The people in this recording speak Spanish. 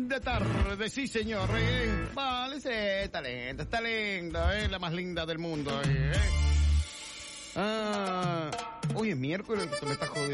linda tarde, sí señor. Vale, sí, está lindo, la más linda del mundo. Hoy es miércoles, me está jodiendo.